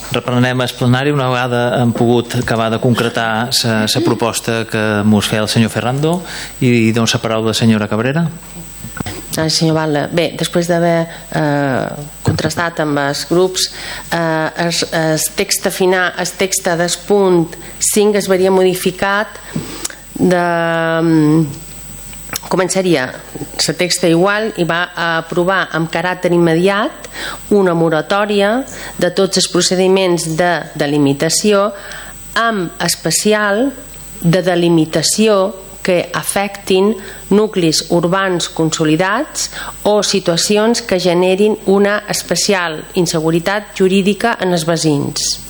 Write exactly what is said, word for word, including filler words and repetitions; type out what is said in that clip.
Reprenem el plenari una vegada hem pogut acabar de concretar la proposta que mos feia el senyor Ferrando, i dono la paraula a la senyora Cabrera. Ah, senyor Batlle, bé, després d'haver eh, contrastat amb els grups, eh, el, el text final, el text del punt cinc es veria modificat de... començaria la texta igual i va aprovar amb caràcter immediat una moratòria de tots els procediments de delimitació, amb especial de delimitació que afectin nuclis urbans consolidats o situacions que generin una especial inseguretat jurídica en els veïns.